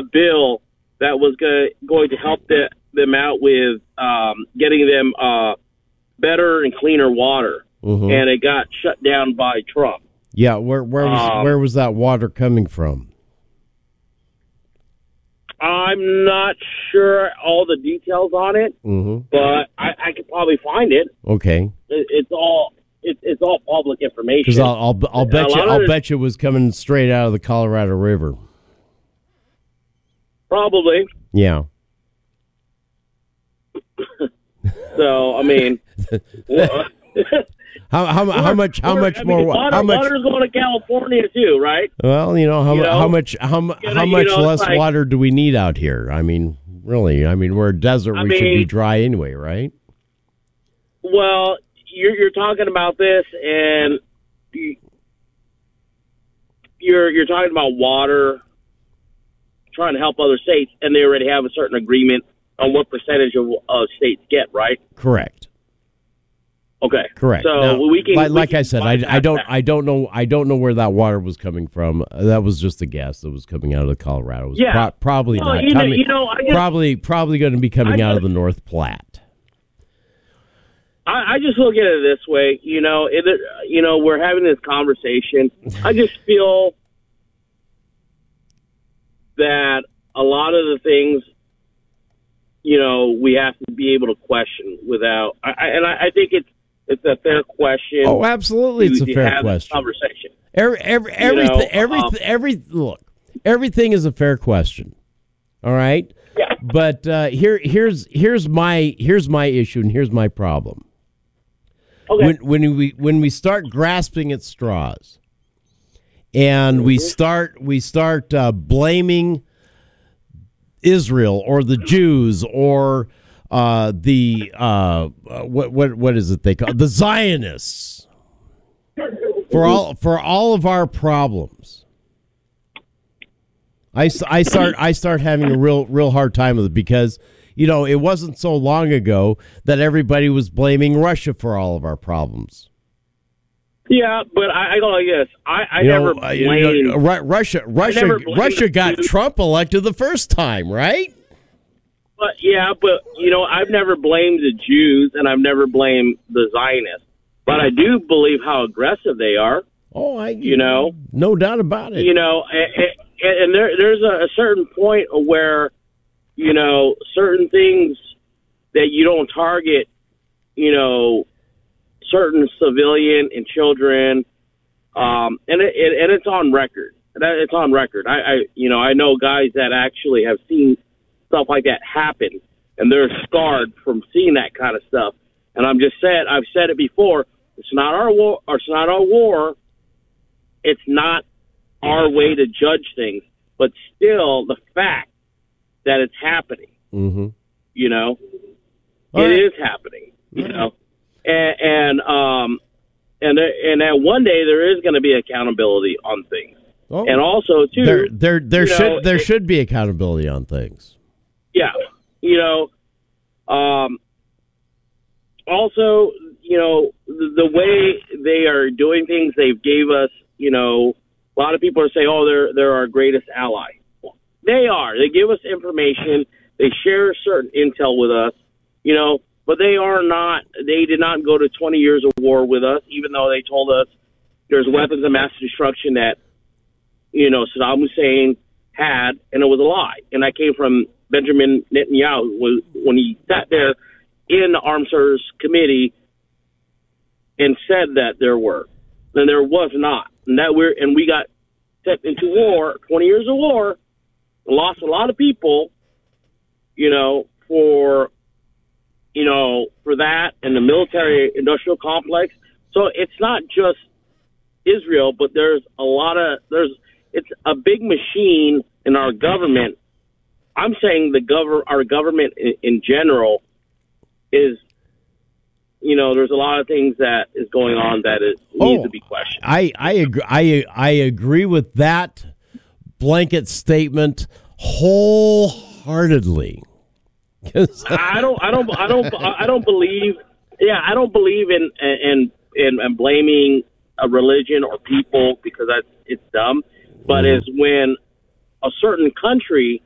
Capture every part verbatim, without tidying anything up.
a bill that was go- going to help the, them out with um, getting them uh, better and cleaner water, mm-hmm. and it got shut down by Trump. Yeah, where where was um, where was that water coming from? I'm not sure all the details on it, mm-hmm. but I, I could probably find it. Okay, it, it's all it, it's all public information. Because I'll I'll, I'll bet you I'll bet you it was coming straight out of the Colorado River. Probably. Yeah. So I mean, how how how much how much I more mean, water, how much water's going to California too, right? Well, you know how you know, how much how you how know, much you know, less like, water do we need out here? I mean, really, I mean we're a desert. I we mean, should be dry anyway, right? Well, you're you're talking about this, and you're you're talking about water, trying to help other states, and they already have a certain agreement on what percentage of uh, states get, right? Correct. Okay. Correct. So now, we can, like, we like can I said, I, I don't, I don't know, I don't know where that water was coming from. That was just a guess that was coming out of the Colorado. It was yeah. pro- probably well, not you know, coming. you know, I just, probably, probably going to be coming I out just, of the North Platte. I, I just look at it this way. You know, it, you know, we're having this conversation. I just feel that a lot of the things, you know, we have to be able to question without, I, I, and I, I think it's it's a fair question. Oh, absolutely, to, it's a to fair have question. Conversation. Every, every, everything, know, everything, um, every look, everything is a fair question. All right. Yeah. But uh, here, here's here's my here's my issue, and here's my problem. Okay. When when we when we start grasping at straws, and mm-hmm. we start we start uh, blaming Israel or the Jews or uh, the uh, what what what is it they call the Zionists for all for all of our problems. I, I start I start having a real real hard time with it because you know it wasn't so long ago that everybody was blaming Russia for all of our problems. Yeah, but I, I go like this. I, I never know, blamed you know, Russia. Russia. Russia got Trump elected the first time, right? But yeah, but you know, I've never blamed the Jews, and I've never blamed the Zionists. But I do believe how aggressive they are. Oh, I. You know, no doubt about it. You know, and, and there, there's a, a certain point where, you know, certain things that you don't target, you know, certain civilian and children, um, and it, it, and it's on record. It's on record. I, I, you know, I know guys that actually have seen stuff like that happen, and they're scarred from seeing that kind of stuff. And I'm just said, I've said it before. It's not our war. Or it's not our war. It's not our way to judge things. But still, the fact that it's happening, mm-hmm. you know, All it right. is happening. You know. And, and um and and that one day there is going to be accountability on things, oh. and also too there there there should know, there it, should be accountability on things. Yeah, you know, um, also you know the, the way they are doing things, they gave us. You know, a lot of people are saying, "Oh, they're they're our greatest ally." Well, they are. They give us information. They share certain intel with us. You know. But they are not, they did not go to twenty years of war with us, even though they told us there's weapons of mass destruction that, you know, Saddam Hussein had, and it was a lie. And that came from Benjamin Netanyahu when he sat there in the Armed Services Committee and said that there were. And there was not. And that we're, and we got set into war, twenty years of war, lost a lot of people, you know, for... you know, for that and the military-industrial complex. So it's not just Israel, but there's a lot of, there's, it's a big machine in our government. I'm saying the gov- our government in, in general is, you know, there's a lot of things that is going on that is, needs oh, to be questioned. I, I, agree, I, I agree with that blanket statement wholeheartedly. I don't, I don't, I don't, I don't believe. Yeah, I don't believe in in in, in blaming a religion or people because that's it's dumb. But mm. it's when a certain country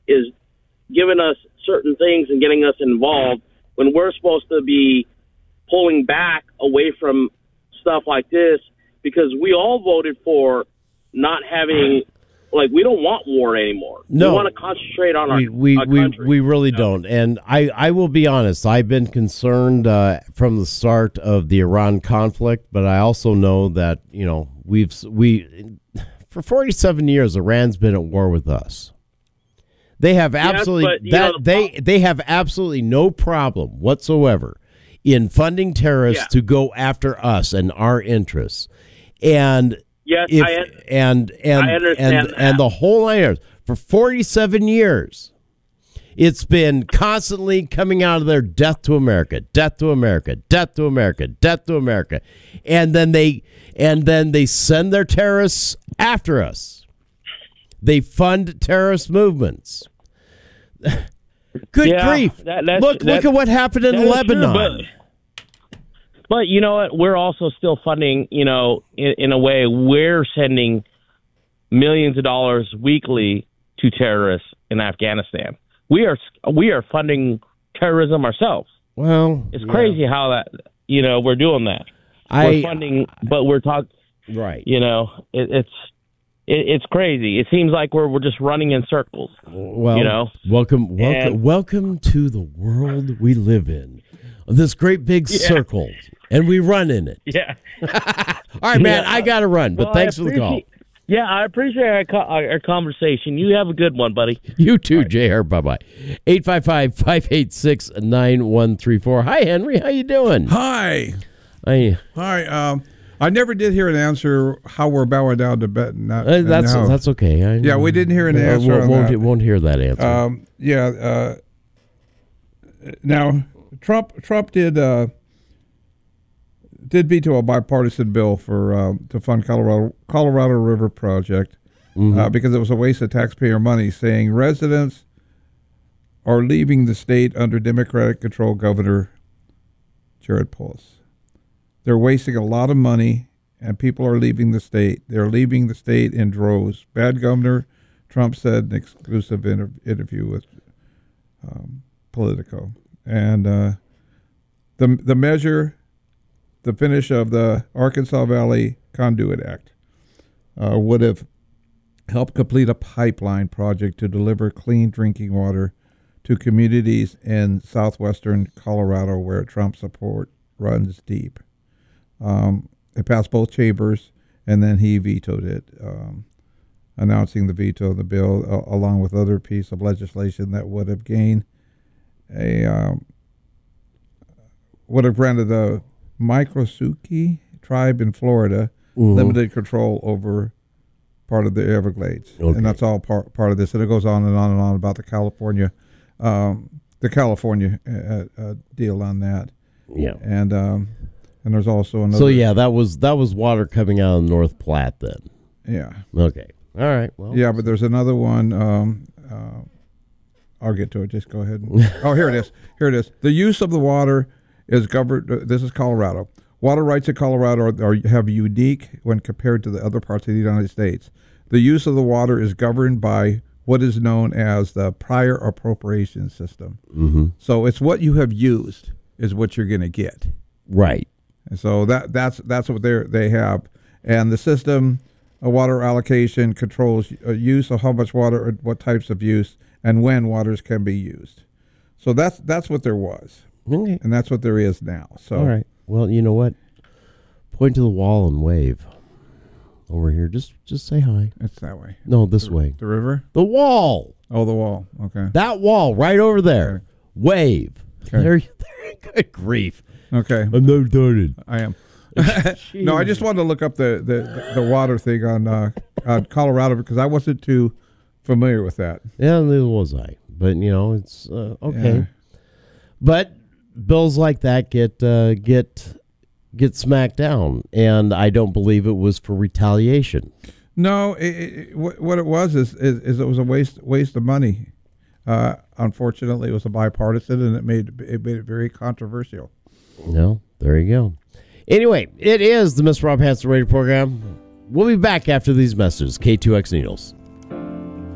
is giving us certain things and getting us involved when we're supposed to be pulling back away from stuff like this, because we all voted for not having, like, we don't want war anymore. No. We want to concentrate on our, we we, our we, country. we really don't. And I, I will be honest, I've been concerned uh, from the start of the Iran conflict, but I also know that, you know, we've we for forty-seven years Iran's been at war with us. They have absolutely yes, but, that know, they they have absolutely no problem whatsoever in funding terrorists yeah. to go after us and our interests. And yes, if, I, and and I understand and, that. and the whole line for forty-seven years, it's been constantly coming out of their death to America, death to America, death to America, death to America, and then they and then they send their terrorists after us. They fund terrorist movements. Good yeah, grief! That, that's, look, that, look at what happened in Lebanon. True, but, but you know what? We're also still funding. You know, in, in a way, we're sending millions of dollars weekly to terrorists in Afghanistan. We are we are funding terrorism ourselves. Well, it's yeah. crazy how that. You know, we're doing that. I, we're funding, but we're talking. Right. You know, it, it's. It's crazy. It seems like we're we're just running in circles. Well, you know, welcome, welcome, and, welcome to the world we live in. This great big yeah. circle, and we run in it. Yeah. All right, man. Yeah. I got to run, but well, thanks for the call. Yeah, I appreciate our, co- our conversation. You have a good one, buddy. You too, right. J R. Bye bye. Eight five five five eight six nine one three four. Hi, Henry. How you doing? Hi. Hi. Hi. Um. I never did hear an answer how we're bowing down to Tibetan. Not, uh, that's no. that's okay. I, yeah, we didn't hear an uh, answer. Won't, on won't, that. won't hear that answer. Um, yeah. Uh, now, Trump Trump did uh, did veto a bipartisan bill for uh, to fund Colorado Colorado River project mm-hmm. uh, because it was a waste of taxpayer money, saying residents are leaving the state under Democratic control Governor Jared Polis. They're wasting a lot of money, and people are leaving the state. They're leaving the state in droves. Bad governor, Trump said in an exclusive inter- interview with um, Politico. And uh, the the measure, the finish of the Arkansas Valley Conduit Act uh, would have helped complete a pipeline project to deliver clean drinking water to communities in southwestern Colorado where Trump support runs deep. Um, it passed both chambers, and then he vetoed it, um, announcing the veto of the bill, uh, along with other piece of legislation that would have gained a um, would have granted the Microsuke tribe in Florida mm-hmm. limited control over part of the Everglades, okay. and that's all part part of this. And it goes on and on and on about the California, um, the California uh, uh, deal on that. Yeah, and. Um, And there's also another. So yeah, that was that was water coming out of the North Platte then. Yeah. Okay. All right. Well. Yeah, but there's another one. Um, uh, I'll get to it. Just go ahead. And, oh, here it is. Here it is. The use of the water is governed. Uh, this is Colorado. Water rights in Colorado are, are have unique when compared to the other parts of the United States. The use of the water is governed by what is known as the prior appropriation system. Mm-hmm. So it's what you have used is what you're going to get. Right. And so that that's that's what they they have, and the system, of water allocation controls uh, use of how much water, or what types of use, and when waters can be used. So that's that's what there was, okay. and that's what there is now. So all right. Well, you know what? Point to the wall and wave. Over here, just just say hi. It's that way. No, this the, way. The river. The wall. Oh, the wall. Okay. That wall right over there. Okay. Wave. Okay. There, there. Good grief. Okay. I'm not started. I am. No, I just wanted to look up the, the, the water thing on uh, on Colorado because I wasn't too familiar with that. Yeah, neither was I. But you know, it's uh, okay. Yeah. But bills like that get uh, get get smacked down, and I don't believe it was for retaliation. No, it, it, what it was is, is is it was a waste waste of money. Uh, unfortunately, it was a bipartisan, and it made it made it very controversial. No, there you go. Anyway, it is the Mister Rob Hanson Radio program. We'll be back after these messages. K two X Needles.